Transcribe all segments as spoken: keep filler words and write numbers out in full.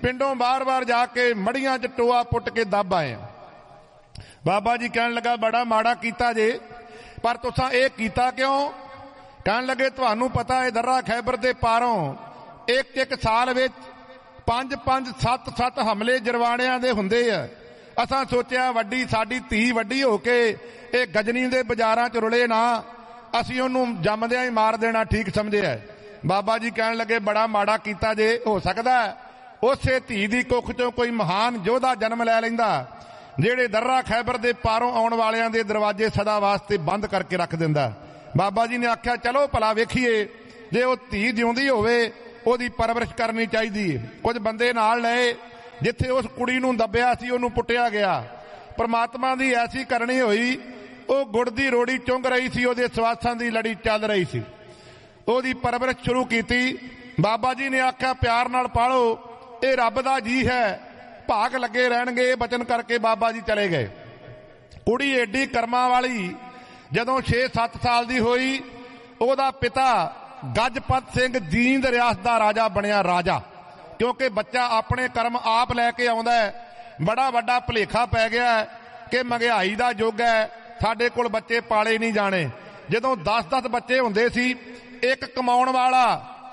पिंडों बार बार जाके मड़ियां च टोआ पुट के दब आए। बाबा जी कहन लगा बड़ा माड़ा कीता जे, पर तुसां ये कीता क्यों? कहन लगे तुहानू पता है दर्रा खैबर दे पारों एक एक साल विच पंज पंज सत्त सत्त हमले जरवाणियां दे हुंदे आ। असां सोचिया वड्डी साडी धी वड्डी हो के ये गजनी दे बाजारां च रुले ना, असीं ओनू जमदियां ही मार देना ठीक समझिया। बाबा जी कहन लगे बड़ा माड़ा कीता जे, हो सकदा उसे धी दी कुख चों कोई महान योधा जन्म लै लैंदा ਜਿਹੜੇ दर्रा खैबर दे पारों आउण वालियां दे दरवाजे सदा वास्ते बंद करके रख दिंदा। बाबा जी ने आख्या चलो भला वेखीए जे वो धी जिउंदी होवे ओदी परवरिश करनी चाहिदी। कुछ बंदे नाल लए, जिथे उस कुड़ी नूं दबिया सी ओनू पुट्टिया गया। परमात्मा दी ऐसी करनी होई, वो गुड़ दी रोड़ी चुंग रही सी, ओदे सवासां दी लड़ी चल रही सी, ओदी परवरिश शुरू कीती। बाबा जी ने आख्या प्यार नाल पालो, ये रब दा जी है, भाग लगे रहणगे। बचन करके बाबा जी चले गए। कुड़ी एडी कर्मां वाली जदों छे सत्त साल दी होई, ओदा पिता गजपत सिंह जींद रियासत दा राजा बनिया राजा, क्योंकि बच्चा अपने कर्म आप लैके आउंदा है। बड़ा वड्डा भुलेखा पै गया कि महंगाई दा युग है, साडे कोल बच्चे पाले नहीं जाने। जदों दस दस बच्चे हुंदे सी, एक कमाउण वाला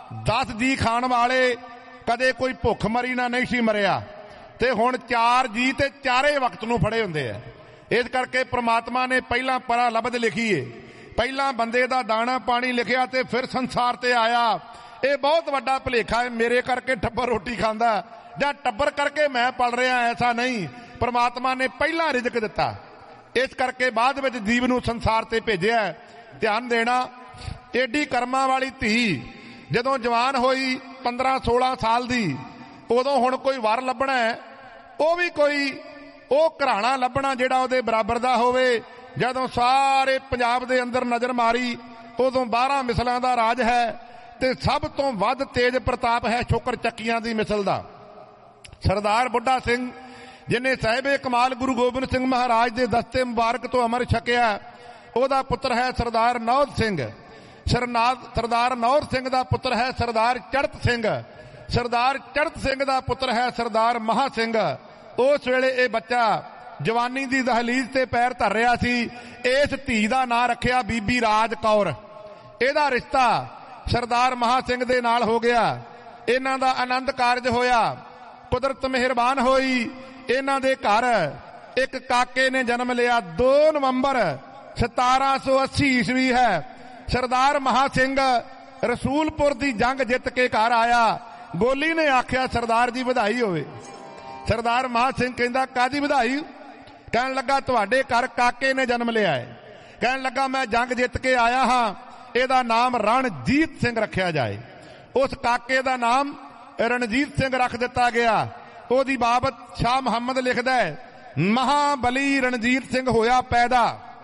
दस जी खाण वाले, कदे कोई भुख मरी ना नहीं सी मरिया, ते हुण चार जी ते चारे वक्त नूं फड़े हुंदे आ। इस करके परमात्मा ने पहला परा लबद लिखी है, पहला बंदे दा दाना पानी लिखिया ते फिर संसार ते आया। ये बहुत वड्डा भुलेखा है, मेरे करके टब्बर रोटी खांदा जां टब्बर करके मैं पल रहा, ऐसा नहीं। परमात्मा ने पहला रिजक दिता, इस करके बाद विच जीव नूं संसार ते भेजिया। ध्यान देना, एडी कर्मां वाली धी जदों जवान होई पंद्रह सोलह साल दी, उदों हुण कोई वर लभना है, वो भी कोई वो घराना लभना जिहड़ा उहदे बराबर दा होवे। जदों सारे पंजाब दे अंदर नजर मारी, उदों बारह मिसलां दा राज है, ते सब तो वध तेज प्रताप है शुकर चक्कियां दी मिसल दा। सरदार बुढ़ा सिंह जिन्हें साहिबे कमाल गुरु गोबिंद सिंह महाराज दे दस्ते मुबारक तो अमर छकिया, ओदा पुत्र है सरदार नौध सिंह। सरनाथ सरदार नौध सिंह दा पुत्र है सरदार चढ़त सिंह। सरदार चढ़त सिंह दा पुत्र है सरदार महा सिंह। उस वेले ये बच्चा जवानी दी दहलीज ते पैर धर रहा सी। इस धी दा नां रखिया बीबी राज कौर। इहदा रिश्ता सरदार महा सिंह दे नाल हो गया। इन्हां दा आनंद कारज होया, कुदरत मेहरबान होई। इन्हां दे घर एक काके ने जन्म लिया। दो नवंबर सतारा सौ अस्सी ईस्वी है। सरदार महा सिंह रसूलपुर दी जंग जित के घर आया। गोली ने आख्या सरदार जी बधाई होवे। सरदार महा सिंह कहंदा कादी बधाई? कहन लगा तुहाडे घर काके ने जन्म लिया है। कहन लगा मैं जंग जित के आया हां, इहदा नाम रणजीत सिंह रखिया जाए। उस काके दा नाम रणजीत सिंह रख दिता गया। ओदी बाबत शाह मुहम्मद लिखदा है, महाबली रणजीत सिंह होया पैदा,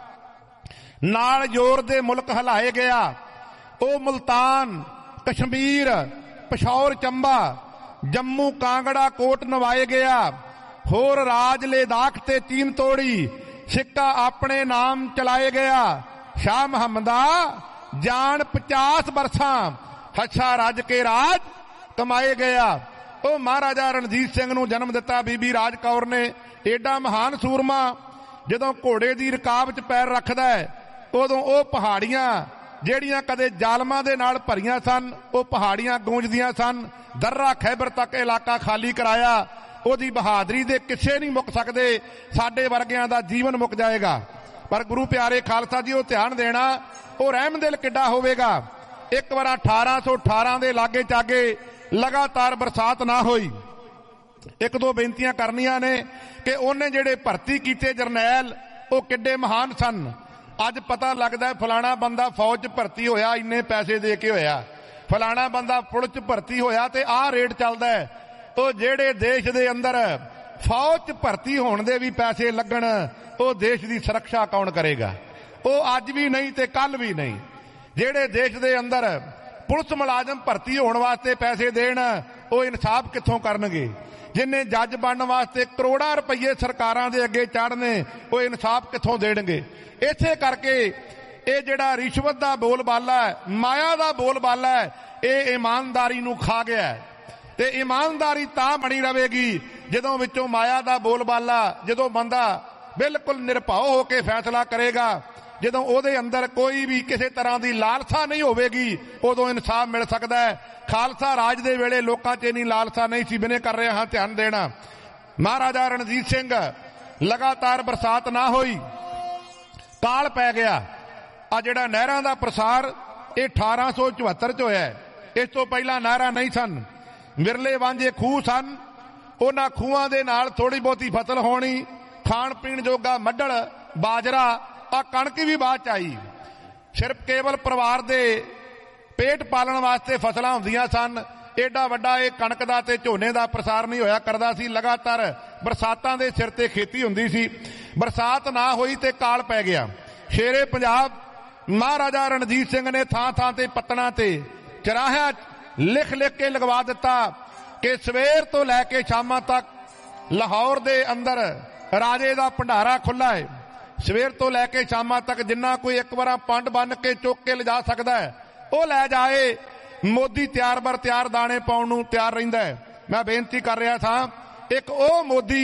नाल जोर दे मुल्क हिलाए गया। ओ मुल्तान, कश्मीर, पिशौर, चंबा, जम्मू, कांगड़ा, कोट नवाए गया। होर राज लद्दाख ते चीन तोड़ी, सिक्का अपने नाम चलाए गया। शाह मुहम्मदा जान पचास बरसां, हच्छा राज के राज कमाए गया। ओ महाराजा रणजीत सिंह नूं जन्म दिता बीबी राज कौर ने। एडा महान सूरमा जदों घोड़े दी रकाब च पैर रखदा है, उदों ओ पहाड़ियां ਜਿਹੜੀਆਂ कदे जालमां दे नाल भरीਆਂ सन, ਉਹ पहाड़ियां गूंजदियां सन। दर्रा खैबर तक इलाका खाली कराया। ਉਹਦੀ बहादरी दे किस्से नहीं मुक सकते। साडे वर्गियां दा जीवन मुक जाएगा। पर गुरु प्यारे खालसा जी, ਉਹ ध्यान देना, ਉਹ रहमदिल किड्डा होवेगा। एक बार अठारह सौ अठारह दे लागे चागे लगातार बरसात ना होई। एक दो बेनतियां करनियां ने कि ਉਹਨੇ ਜਿਹੜੇ भर्ती कीते जरनैल, ਉਹ किड्डे महान सन। अज पता लगता है फलाना बंदा फौज च भर्ती होया, इन्ने पैसे दे के होया। फलाना बंदा पुलिस च भर्ती होया ते आ रेट चलदा है। तो जेड़े देश दे अंदर फौज च भर्ती होने दे भी पैसे लगन, वो देश की सुरक्षा कौन करेगा? वो अज भी नहीं ते कल भी नहीं। जेड़े देश दे अंदर पुलिस मुलाजम भर्ती होने वास्ते पैसे देन, वो इंसाफ कित्थों करनगे? जिन्हें जज बनने वास्ते करोड़ां रुपये सरकारां दे अगे चढ़ने, वो इंसाफ कित्थों देणगे? इसे करके ये जिहड़ा रिश्वत दा बोलबाला है, माया दा बोलबाला है, ये ईमानदारी नूं खा गया है। ਤੇ ईमानदारी तां बनी रहेगी जदों विचों माया दा बोलबाला, जदों बंदा बिल्कुल निरभाव होकर फैसला करेगा, जदों उहदे अंदर कोई भी किसी तरह की लालसा नहीं होवेगी, उदों इंसाफ मिल सकता है। खालसा राज दे वेले लोकां च इन्नी लालसा नहीं सी। बिने कर रहे हां ध्यान देना। महाराजा रणजीत सिंह लगातार बरसात ना होई, काल पै गया। आ जिहड़ा नहरां दा प्रसार ये अठारह सौ चौहत्तर च होया। इस तो पहला नहरां नहीं सन, विरले वांझे खूह सन। उन्हां खूहां दे नाल थोड़ी बहुती फसल होनी, खाण पीण जोगा मड्डल बाजरा, आ कणक भी बाद च आई। सिर्फ केवल परिवार दे पेट पालण वास्ते फसलां हुंदियां सन। एडा वड्डा ये कणक दा ते झोने दा प्रसार नहीं होया करदा सी। लगातार बरसातां दे सिर ते खेती हुंदी सी। बरसात ना होई ते काल पै गया। शेरे पंजाब महाराजा रणजीत सिंह ने थां थां ते पत्तणां ते चराहियां लिख लिख के लगवा दिता कि सवेर तो लैके शामां तक लाहौर दे अंदर राजे दा भंडारा खुला है। सवेर तो लैके शामां तक जिन्ना कोई एक बार पंड बन के चुक के लिजा सकदा है वो लै जाए। मोदी तैयार बर तैयार दाने पाउण नूं तैयार रहिंदा है। मैं बेनती कर रहा था, एक ओ मोदी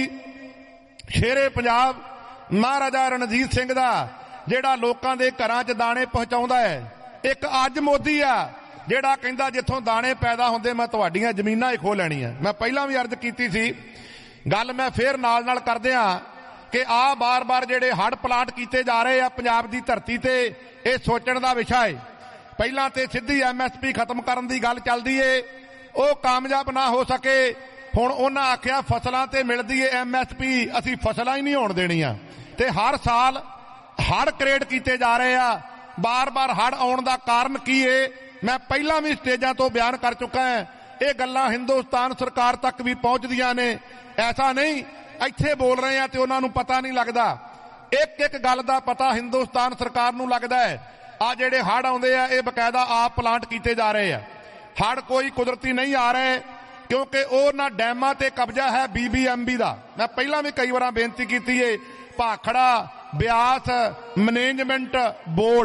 शेरे पंजाब महाराजा रणजीत सिंह दा जिहड़ा लोकां दे घरां च दाने पहुंचाउंदा है, एक अज मोदी आ जिहड़ा कहंदा जिथों दाने पैदा हुंदे मैं तुहाडीआं जमीनां ही खो लैणीआं। मैं पहिलां भी अर्ज कीती सी, गल मैं फिर नाल नाल करदे हां कि आ बार बार जिहड़े हड़ प्लांट कीते जा रहे आ पंजाब दी धरती ते, ये सोचण दा विशा है। पहलां ते सिद्धी एम एस पी खत्म करन दी गल चलदी है, वो कामयाब ना हो सके। हुण उन्हां आखिया फसलां ते मिलदी है एम एस पी, असीं फसलां ही नहीं होण देणीआं। ते हर साल हड़ क्रिएट कीते जा रहे आ। बार बार हड़ आउण दा कारण की है मैं पहलां भी स्टेजां तो बयान कर चुका है। ये गल्लां हिंदुस्तान सरकार तक भी पहुंचदियां ने। ऐसा नहीं ਇੱਥੇ बोल रहे हैं तो उन्होंने पता नहीं लगता। एक एक गल का पता हिंदुस्तान सरकार नूं लगदा है। आ जिहड़े हड़ आउंदे आ ये बकायदा आप प्लांट कीते जा रहे हैं। हड़ कोई कुदरती नहीं आ रहे, क्योंकि उन्हां डैमां ते कब्जा है बी बी एम बी दा। मैं पहलां भी कई बार बेनती की है, भाखड़ा ब्यास मैनेजमेंट बोर्ड,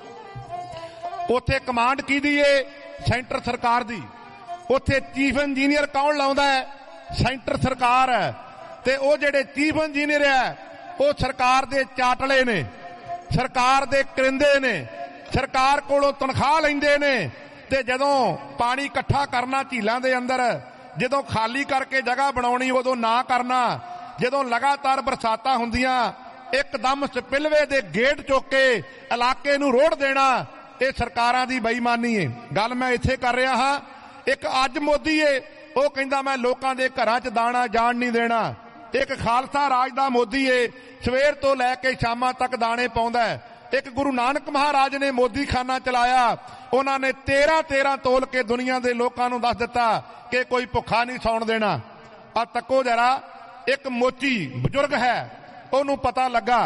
उत्थे कमांड कीदी है सेंटर सरकार दी। उत्थे चीफ इंजीनियर कौन लाउंदा है? सेंटर सरकार है। ते ओ जिहड़े चीफ इंजीनियर है वो सरकार दे चाटले ने, सरकार दे करिंदे ने, सरकार कोलों तनख्वाह लैंदे ने। ते जदों पानी इकट्ठा करना झीलां दे अंदर, जदों खाली करके जगह बनाउणी उदों ना करना, जदों लगातार बरसातां हुंदियां एकदम स्पिलवे दे गेट चुक के इलाके नूं रोड़ देना, ये सरकारां दी बेईमानी है। गल मैं इत्थे कर रहा हां। एक अज मोदी है वो कहंदा मैं लोकां दे घरां च दाना जाण नहीं देना। एक खालसा राज दा मोदी है, सवेर तो लैके शामां तक दाने पाउंदा है। एक गुरु नानक महाराज ने मोदी खाना चलाया, उन्होंने तेरह तेरह तोल के दुनिया के लोगों को दस दिता कि कोई भुखा नहीं सौण देना। आ तको जरा, एक मोची बजुर्ग है, ओनू पता लगा,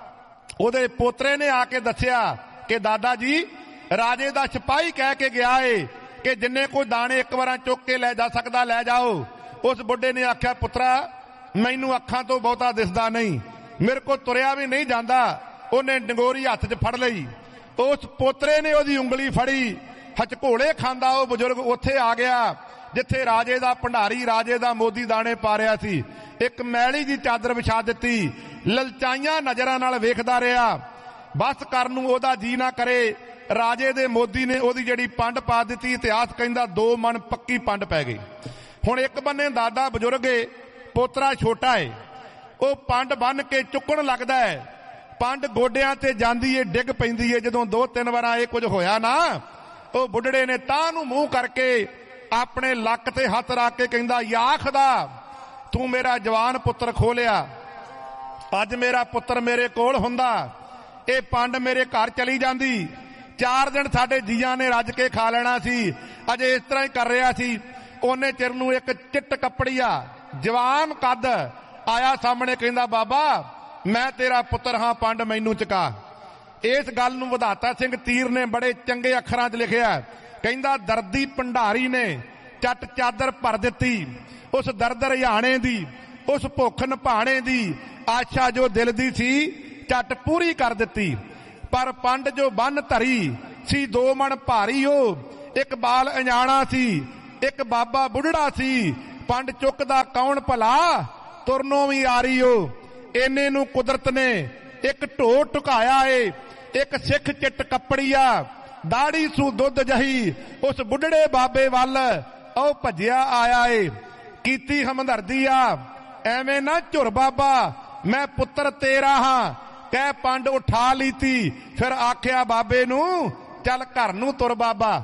ओदे पोतरे ने आके दसिया कि दादा जी राजे दा सिपाही कह के गया है कि जिन्ने कोई दाने एक बार चुक के लै जा सकदा लै जाओ। उस बुढ़े ने आख्या पुत्रा मैनू अखां तो बहुता दिसदा नहीं, मेरे को तुरिया भी नहीं जांदा। उन्हें डंगोरी हथ च फड़ लई। उस पोतरे ने ओदी उंगली फड़ी, हचकोले खांदा वो बुजुर्ग उत्थे आ गया जिथे राजे दा भंडारी, राजे दा मोदी दाने पा रहा सी। एक मैली जी चादर विछा दिती, ललचाइयां नजरां नाल वेखदा रहा। बस करन नूं ओदा जी ना करे। राजे दे मोदी ने ओदी जिहड़ी पंड पा दिती। इतिहास कहंदा दो मन पक्की पंड पै गई। हुण एक बन्ने दादा बजुर्ग है, पोतरा छोटा है, वो पंड बन के चुकण लगदा है। पंड गोडियां ते जांदी है, डिग पैंदी है। जदों दो तीन बार ये कुछ होया ना, वो बुढ़ड़े ने तां नूं मूंह करके अपने लक ते हथ रख के कहंदा या खुदा तू मेरा जवान पुत्र खो लिया। अज मेरा पुत्र मेरे कोल हुंदा, ये पंड मेरे घर चली जांदी, चार दिन साडे जीआं ने रज के खा लेना सी। अजे इस तरह ही कर रहा सी। ओने चिर नूं एक चिट्ट कपड़िया जवान कद आया सामने, कहंदा बाबा मैं तेरा पुत्र हां, पंड मैनू चका। इस गल नूं विधाता सिंह तीर ने बड़े चंगे अखरां च लिखिया, कहंदा दर्दी भंडारी ने चट चादर भर दिती। उस दर्द रिहाणे दी, उस भुख निभाणे दी आशा जो दिल दी सी चट पूरी कर दिती। पर पंड जो बन धरी सी दो मन भारी, हो एक बाल अजाणा सी ਇੱਕ ਬਾਬਾ ਬੁੱਢੜਾ ਸੀ, ਪੰਡ ਚੁੱਕਦਾ ਕੌਣ ਭਲਾ, ਤੁਰਨੋਂ ਵੀ ਆਰੀ ਓ। ਇਹਨੇ ਨੂੰ ਕੁਦਰਤ ਨੇ ਇੱਕ ਢੋ ਟੁਕਾਇਆ ਏ, ਇੱਕ ਸਿੱਖ ਚਿੱਟ ਕੱਪੜੀਆ, ਦਾੜੀ ਸੂ ਦੁੱਧ ਜਹੀ, ਉਸ ਬੁੱਢੜੇ ਬਾਬੇ ਵੱਲ ਉਹ ਭੱਜਿਆ ਆਇਆ ਏ। ਕੀਤੀ ਹਮਦਰਦੀ ਆ, ਐਵੇਂ ਨਾ ਝੁਰ ਬਾਬਾ, ਮੈਂ ਪੁੱਤਰ ਤੇਰਾ ਹਾਂ, ਕਹਿ ਪੰਡ ਉਠਾ ਲੀਤੀ। ਫਿਰ ਆਖਿਆ ਬਾਬੇ ਨੂੰ, ਚੱਲ ਘਰ ਨੂੰ ਤੁਰ ਬਾਬਾ।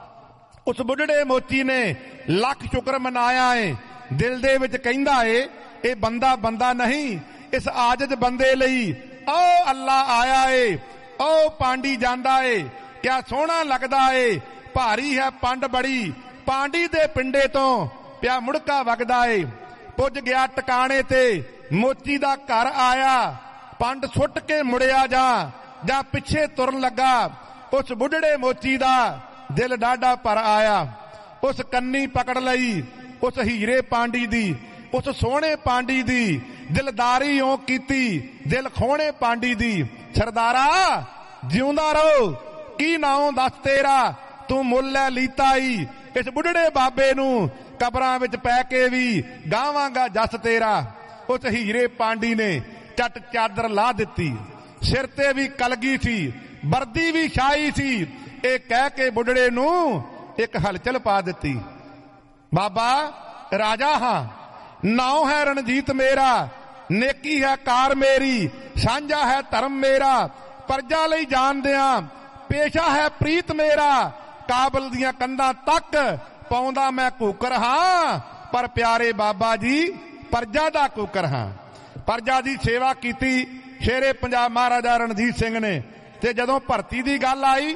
ਉਸ ਬੁੱਢੜੇ ਮੋਚੀ ਨੇ ਲੱਖ ਸ਼ੁਕਰ ਮਨਾਇਆ ਏ, ਦਿਲ ਦੇ ਵਿੱਚ ਕਹਿੰਦਾ ਏ ਇਹ ਬੰਦਾ ਬੰਦਾ ਨਹੀਂ, ਇਸ ਆਜਜ਼ ਬੰਦੇ ਲਈ ਓ ਅੱਲਾ ਆਇਆ ਏ। ਓ ਪਾਂਡੀ ਜਾਂਦਾ ਏ, ਕਿਆ ਸੋਹਣਾ ਲੱਗਦਾ ਏ, ਭਾਰੀ ਹੈ ਪੰਡ ਬੜੀ, ਪਾਂਡੀ ਦੇ ਪਿੰਡੇ ਤੋਂ ਪਿਆ ਮੁੜਕਾ ਵਗਦਾ ਏ। ਪੁੱਜ ਗਿਆ ਟਿਕਾਣੇ ਤੇ, ਮੋਚੀ ਦਾ ਘਰ ਆਇਆ, ਪੰਡ ਸੁੱਟ ਕੇ ਮੁੜਿਆ ਜਾ ਜਾਂ ਪਿੱਛੇ ਤੁਰਨ ਲੱਗਾ। ਉਸ ਬੁੱਢੜੇ ਮੋਚੀ ਦਾ ਦਿਲ ਡਾਢਾ ਭਰ ਆਇਆ। ਉਸ ਕੰਨੀ ਪਕੜ ਲਈ ਉਸ ਹੀਰੇ ਪਾਂਡੀ ਦੀ, ਉਸ ਸੋਹਣੇ ਪਾਂਡੀ ਦੀ ਦਿਲਦਾਰੀ ਓ ਕੀਤੀ, ਦਿਲ ਖੋਹਣੇ ਪਾਂਡੀ ਦੀ। ਸਰਦਾਰਾ ਜਿਉਂਦਾ ਰਹੋ, ਕੀ ਨਾਉ ਦੱਸ ਤੇਰਾ, ਤੂੰ ਮੁੱਲ ਲੈ ਲੀਤਾ ਈ। ਇਸ ਬੁੱਢੜੇ ਬਾਬੇ ਨੂੰ ਕਬਰਾਂ ਵਿੱਚ ਪੈ ਕੇ ਵੀ ਗਾਵਾਂਗਾ ਜਸ ਤੇਰਾ। ਉਸ ਹੀਰੇ ਪਾਂਡੀ ਨੇ ਚੱਟ ਚਾਦਰ ਲਾ ਦਿੱਤੀ, ਸਿਰ ਤੇ ਵੀ ਕਲਗੀ ਸੀ, ਵਰਦੀ ਵੀ ਛਾਈ ਸੀ। ਇਹ ਕਹਿ ਕੇ ਬੁੱਢੜੇ ਨੂੰ ਇੱਕ ਹਲਚਲ ਪਾ ਦਿੱਤੀ, ਬਾਬਾ ਰਾਜਾ ਹਾਂ, ਨਾਉ ਹੈ ਰਣਜੀਤ ਮੇਰਾ, ਨੇਕੀ ਹੈ ਕਾਰ ਮੇਰੀ, ਸਾਂਝਾ ਹੈ ਧਰਮ ਮੇਰਾ, ਪਰਜਾ ਲਈ ਜਾਣਦਿਆਂ ਪੇਸ਼ਾ ਹੈ ਪ੍ਰੀਤ ਮੇਰਾ। ਕਾਬਲ ਦੀਆਂ ਕੰਧਾਂ ਤੱਕ ਪਾਉਂਦਾ ਮੈਂ ਕੂਕਰ ਹਾਂ, ਪਰ ਪਿਆਰੇ ਬਾਬਾ ਜੀ ਪਰਜਾ ਦਾ ਕੂਕਰ ਹਾਂ। ਪਰਜਾ ਦੀ ਸੇਵਾ ਕੀਤੀ ਸ਼ੇਰੇ ਪੰਜਾਬ ਮਹਾਰਾਜਾ ਰਣਜੀਤ ਸਿੰਘ ਨੇ। ਤੇ ਜਦੋਂ ਭਰਤੀ ਦੀ ਗੱਲ ਆਈ,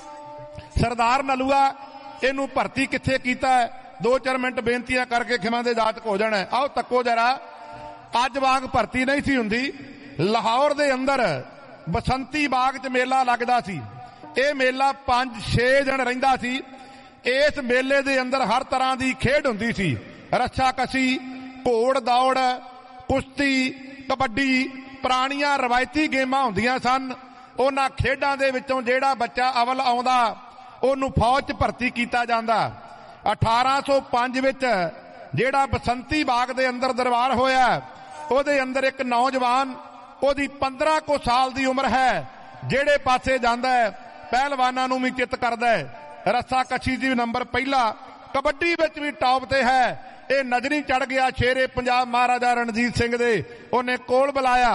ਸਰਦਾਰ ਨਲੂਆ ਇਹਨੂੰ ਭਰਤੀ ਕਿੱਥੇ ਕੀਤਾ ਹੈ, ਦੋ ਚਾਰ ਮਿੰਟ ਬੇਨਤੀਆਂ ਕਰਕੇ ਖਿਮਾ ਦੇ ਜਾਤਕ ਹੋ ਜਾਣਾ। ਆਓ ਤੱਕੋ ਜਰਾ, ਅੱਜ ਵਾਂਗ ਭਰਤੀ ਨਹੀਂ ਸੀ ਹੁੰਦੀ। ਲਾਹੌਰ ਦੇ ਅੰਦਰ ਬਸੰਤੀ ਬਾਗ 'ਚ ਮੇਲਾ ਲੱਗਦਾ ਸੀ। ਇਹ ਮੇਲਾ ਪੰਜ ਛੇ ਦਿਨ ਰਹਿੰਦਾ ਸੀ। ਇਸ ਮੇਲੇ ਦੇ ਅੰਦਰ ਹਰ ਤਰ੍ਹਾਂ ਦੀ ਖੇਡ ਹੁੰਦੀ ਸੀ, ਰੱਸਾ ਕਸੀ, ਘੋੜ ਦੌੜ, ਕੁਸ਼ਤੀ, ਕਬੱਡੀ, ਪੁਰਾਣੀਆਂ ਰਵਾਇਤੀ ਗੇਮਾਂ ਹੁੰਦੀਆਂ ਸਨ। ਉਹਨਾਂ ਖੇਡਾਂ ਦੇ ਵਿੱਚੋਂ ਜਿਹੜਾ ਬੱਚਾ ਅਵਲ ਆਉਂਦਾ ਉਹਨੂੰ ਫੌਜ 'ਚ ਭਰਤੀ ਕੀਤਾ ਜਾਂਦਾ। ਅਠਾਰਾਂ ਸੌ ਪੰਜ ਵਿੱਚ ਜਿਹੜਾ ਬਸੰਤੀ ਬਾਗ ਦੇ ਅੰਦਰ ਦਰਬਾਰ ਹੋਇਆ, ਉਹਦੇ ਅੰਦਰ ਇੱਕ ਨੌਜਵਾਨ, ਉਹਦੀ ਪੰਦਰਾਂ ਕੁ ਸਾਲ ਦੀ ਉਮਰ ਹੈ, ਜਿਹੜੇ ਪਾਸੇ ਜਾਂਦਾ ਹੈ ਪਹਿਲਵਾਨਾਂ ਨੂੰ ਵੀ ਚਿੱਤ ਕਰਦਾ ਹੈ। ਰੱਸਾ ਕੱਛੀ ਜੀ ਨੰਬਰ ਪਹਿਲਾ, ਕਬੱਡੀ ਵਿੱਚ ਵੀ ਟੌਪ ਤੇ ਹੈ। ਇਹ ਨਜ਼ਰੀ ਚੜ ਗਿਆ ਸ਼ੇਰੇ ਪੰਜਾਬ ਮਹਾਰਾਜਾ ਰਣਜੀਤ ਸਿੰਘ ਦੇ। ਉਹਨੇ ਕੋਲ ਬੁਲਾਇਆ,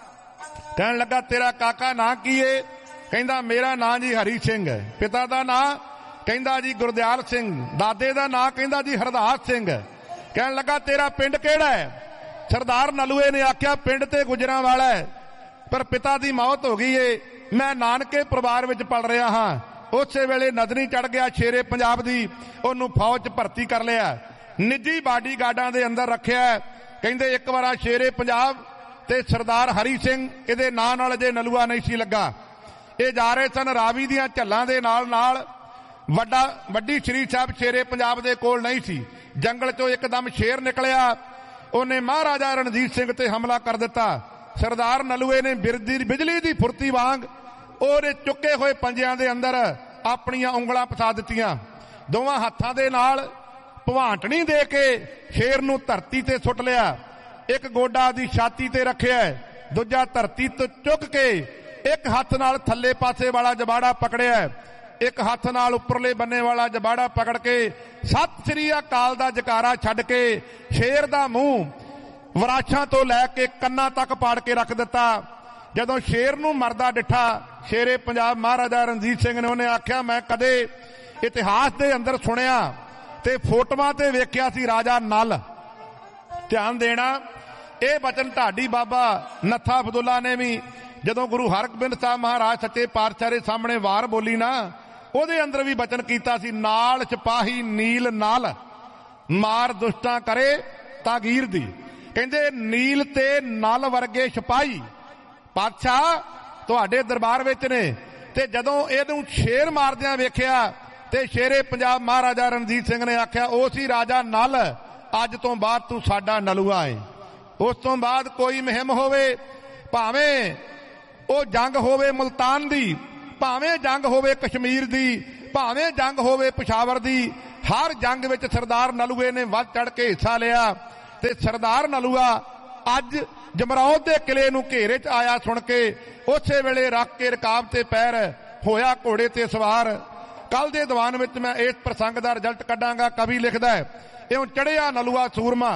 ਕਹਿਣ ਲੱਗਾ ਤੇਰਾ ਕਾਕਾ ਨਾਂ ਕੀ ਏ? ਕਹਿੰਦਾ ਮੇਰਾ ਨਾਂ ਜੀ ਹਰੀ ਸਿੰਘ ਹੈ। ਪਿਤਾ ਦਾ ਨਾਂ? ਕਹਿੰਦਾ ਜੀ ਗੁਰਦਿਆਲ ਸਿੰਘ। ਦਾਦੇ ਦਾ ਨਾਂ? ਕਹਿੰਦਾ ਜੀ ਹਰਦਾਸ ਸਿੰਘ। ਕਹਿਣ ਲੱਗਾ ਤੇਰਾ ਪਿੰਡ ਕਿਹੜਾ ਹੈ? ਸਰਦਾਰ ਨਲੂਏ ਨੇ ਆਖਿਆ ਪਿੰਡ ਤੇ ਗੁਜਰਾਂ ਵਾਲਾ ਹੈ, ਪਰ ਪਿਤਾ ਦੀ ਮੌਤ ਹੋ ਗਈ ਏ, ਮੈਂ ਨਾਨਕੇ ਪਰਿਵਾਰ ਵਿੱਚ ਪਲ ਰਿਹਾ ਹਾਂ। ਉਸੇ ਵੇਲੇ ਨਜ਼ਰੀ ਚੜ ਗਿਆ ਸ਼ੇਰੇ ਪੰਜਾਬ ਦੀ, ਉਹਨੂੰ ਫੌਜ 'ਚ ਭਰਤੀ ਕਰ ਲਿਆ, ਨਿੱਜੀ ਬਾਡੀ ਗਾਰਡਾਂ ਦੇ ਅੰਦਰ ਰੱਖਿਆ। ਕਹਿੰਦੇ ਇੱਕ ਵਾਰਾ ਸ਼ੇਰੇ ਪੰਜਾਬ ਤੇ ਸਰਦਾਰ ਹਰੀ ਸਿੰਘ, ਇਹਦੇ ਨਾਂ ਨਾਲ ਅਜੇ ਨਲੂਆ ਨਹੀਂ ਸੀ ਲੱਗਾ। ਇਹ ਜਾ ਰਹੇ ਸਨ ਰਾਵੀ ਦੀਆਂ ਝੱਲਾਂ ਦੇ ਨਾਲ ਨਾਲ। ਵੱਡਾ ਵੱਡੀ ਸ਼੍ਰੀ ਸਾਹਿਬ ਸ਼ੇਰੇ ਪੰਜਾਬ ਦੇ ਕੋਲ ਨਹੀਂ ਸੀ। ਜੰਗਲ 'ਚੋਂ ਇੱਕਦਮ ਸ਼ੇਰ ਨਿਕਲਿਆ, ਉਹਨੇ ਮਹਾਰਾਜਾ ਰਣਜੀਤ ਸਿੰਘ ਤੇ ਹਮਲਾ ਕਰ ਦਿੱਤਾ। ਸਰਦਾਰ ਨਲੂਏ ਨੇ ਬਿਜਲੀ ਦੀ ਫੁਰਤੀ ਵਾਂਗ ਉਹਦੇ ਚੁੱਕੇ ਹੋਏ ਪੰਜਿਆਂ ਦੇ ਅੰਦਰ ਆਪਣੀਆਂ ਉਂਗਲਾਂ ਫਸਾ ਦਿੱਤੀਆਂ। ਦੋਵਾਂ ਹੱਥਾਂ ਦੇ ਨਾਲ ਭਵਾਂਟਣੀ ਦੇ ਕੇ ਸ਼ੇਰ ਨੂੰ ਧਰਤੀ ਤੇ ਸੁੱਟ ਲਿਆ। ਇੱਕ ਗੋਡਾ ਦੀ ਛਾਤੀ ਤੇ ਰੱਖਿਆ, ਦੂਜਾ ਧਰਤੀ ਤੋਂ ਚੁੱਕ ਕੇ ਇੱਕ ਹੱਥ ਨਾਲ ਥੱਲੇ ਪਾਸੇ ਵਾਲਾ ਜਬਾੜਾ ਪਕੜਿਆ, ਇੱਕ ਹੱਥ ਨਾਲ ਉੱਪਰਲੇ ਬੰਨੇ ਵਾਲਾ ਜਬਾੜਾ ਪਕੜ ਕੇ ਸਤਿ ਸ੍ਰੀ ਅਕਾਲ ਦਾ ਜਕਾਰਾ ਛੱਡ ਕੇ ਸ਼ੇਰ ਦਾ ਮੂੰਹ ਵਰਾਛਾਂ ਤੋਂ ਲੈ ਕੇ ਕੰਨਾਂ ਤੱਕ ਪਾੜ ਕੇ ਰੱਖ ਦਿੱਤਾ। ਜਦੋਂ ਸ਼ੇਰ ਨੂੰ ਮਰਦਾ ਡਿੱਠਾ ਸ਼ੇਰੇ ਪੰਜਾਬ ਮਹਾਰਾਜਾ ਰਣਜੀਤ ਸਿੰਘ ਨੇ, ਉਹਨੇ ਆਖਿਆ ਮੈਂ ਕਦੇ ਇਤਿਹਾਸ ਦੇ ਅੰਦਰ ਸੁਣਿਆ ਤੇ ਫੋਟੋਆਂ ਤੇ ਵੇਖਿਆ ਸੀ ਰਾਜਾ ਨਲ। ਧਿਆਨ ਦੇਣਾ, ਇਹ ਬਚਨ ਢਾਡੀ ਬਾਬਾ ਨੱਥਾ ਫਦੁੱਲਾ ਨੇ ਵੀ ਜਦੋਂ ਗੁਰੂ ਹਰਗੋਬਿੰਦ ਸਾਹਿਬ ਮਹਾਰਾਜ ਸੱਚੇ ਪਾਤਸ਼ਾਹ ਦੇ ਸਾਹਮਣੇ ਵਾਰ ਬੋਲੀ ਨਾ, ਉਹਦੇ ਅੰਦਰ ਵੀ ਬਚਨ ਕੀਤਾ ਸੀ, ਨਾਲ ਸਿਪਾਹੀ ਨੀਲ ਨਾਲ ਮਾਰ ਦੁਸ਼ਟਾਂ ਕਰੇ ਤਾਗੀਰ ਦੀ। ਕਹਿੰਦੇ ਨੀਲ ਤੇ ਨਲ ਵਰਗੇ ਸਿਪਾਹੀ ਪਾਤਸ਼ਾਹ ਤੁਹਾਡੇ ਦਰਬਾਰ ਵਿੱਚ ਨੇ। ਤੇ ਜਦੋਂ ਇਹਨੂੰ ਸ਼ੇਰ ਮਾਰਦਿਆਂ ਵੇਖਿਆ ਤੇ ਸ਼ੇਰੇ ਪੰਜਾਬ ਮਹਾਰਾਜਾ ਰਣਜੀਤ ਸਿੰਘ ਨੇ ਆਖਿਆ ਉਹ ਸੀ ਰਾਜਾ ਨਲ, ਅੱਜ ਤੋਂ ਬਾਅਦ ਤੂੰ ਸਾਡਾ ਨਲੂਆ ਏ। ਉਸ ਤੋਂ ਬਾਅਦ ਕੋਈ ਮੁਹਿੰਮ ਹੋਵੇ, ਭਾਵੇਂ ਉਹ ਜੰਗ ਹੋਵੇ ਮੁਲਤਾਨ ਦੀ, ਭਾਵੇਂ ਜੰਗ ਹੋਵੇ ਕਸ਼ਮੀਰ ਦੀ, ਭਾਵੇਂ ਜੰਗ ਹੋਵੇ ਪਿਸ਼ਾਵਰ ਦੀ, हर जंग विच सरदार नलूए ने वध चढ़ के हिस्सा लिया ते सरदार नलूआ अज जमरौद के किले नूं घेरे च आया सुन के उसे वेले रख के रकाब ते पैर होया घोड़े ते सवार। कल दे दीवान विच मैं इस प्रसंग दा रिजल्ट कड्डांगा। कवि लिखदा है, इउं चढ़िया नलूआ सूरमा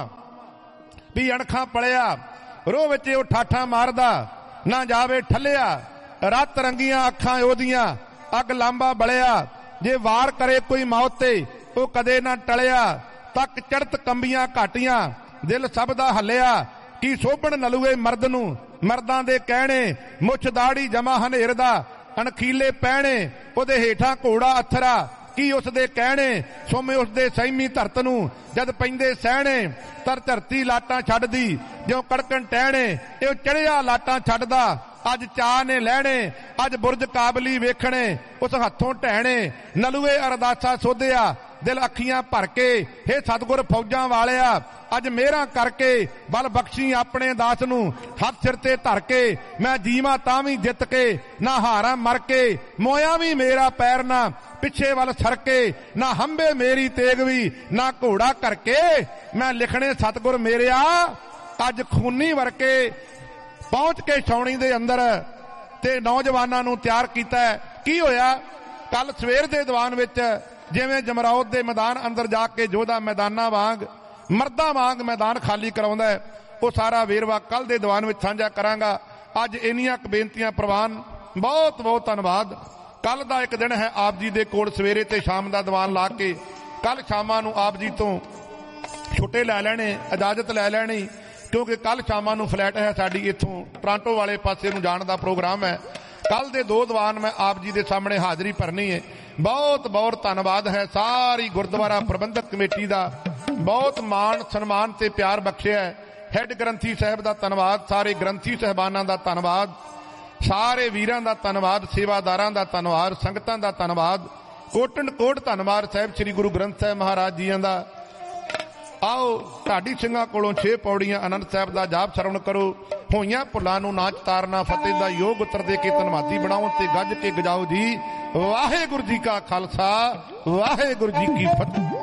भी अणखां पलिया, रोह विच इह ठाठां मारदा ना जावे ठल्लिया, रत रंगियां अखां ओदियां अग लांबा बलिया, जे वार करे कोई मौत ते ਉਹ कदे ना टलिया, तक चढ़त कंबियां घाटियां दिल सब दा हलिया, की सोभण नलूए मर्द नूं मर्दां दे कहणे, मुछ दाड़ी जमा हनेर दा अणखीले पैणे, ओदे हेठां घोड़ा अथरा की उस दे कहणे, सोमे उस दे सैमी धरत नूं जद पैंदे सहणे, तर धरती लाटां छड्डदी जिउं कड़कण टहणे, इह चढ़िया लाटां छड्डदा अज चाह ने लैणे, अज बुरज काबली वेखणे उस हथों टहणे, नलूए अरदासा सोधिया दिल अखियां भर के, हे सतगुर फौजां वालिया अज मेहरा करके बल बख्शी अपने दास नूं, हथ सिर ते धर के मैं जीवा तां भी जित के, ना हारा मर के मोया भी मेरा पैर ना पिछे वल सरके, ना हंबे मेरी तेग भी ना घोड़ा करके, मैं लिखने सतगुर मेरिया अज खूनी वरके। पहुंच के छाउणी दे अंदर ते नौजवानां नूं तैयार कीता। की होया कल सवेर दे दीवान विच जिवें जमरौद दे मैदान अंदर जाके जोधा मैदानां वांग मर्दां वांग मैदान खाली कराउंदा है, वो सारा वेरवा कल दे दीवान विच साझा करांगा। अज इन्नियां क बेनतियां प्रवान, बहुत बहुत धन्नवाद। कल दा एक दिन है आप जी दे कोल सवेरे ते शाम दा दीवान ला के कल शामां नूं आप जी तो छुट्टे लै लैणे, इजाजत लै लैणी, क्योंकि कल शामां नूं फ्लैट है साडी इत्थों टोरंटो वाले पासे नूं जाण दा प्रोग्राम है। कल दे दो दीवान मैं आप जी दे सामने हाजिरी भरनी है। बहुत बहुत धन्नवाद है सारी गुरुद्वारा प्रबंधक कमेटी दा, बहुत मान सन्मान ते प्यार बख्शिया है। हैड ग्रंथी साहब दा धन्नवाद, सारे ग्रंथी साहबानां दा धन्नवाद, सारे वीरां दा धन्नवाद, सेवादारां दा धन्नवाद, संगतां दा धन्नवाद, कोटन कोट धन्नवाद साहब श्री गुरु ग्रंथ साहब महाराज जी दा। आओ ढाडी ਸਿੰਘਾਂ ਕੋਲੋਂ छे पौड़ियां आनंद साहब दा जाप श्रवण करो। होइयां भुੱਲਾਂ ਨੂੰ ਨਾ ਚਤਾਰਨਾ, फतेह दा योग उतर दे के धनवादी बनाओ ते गज के गजाओ जी। वाहेगुरु जी का खालसा, वाहेगुरु जी की फतेह।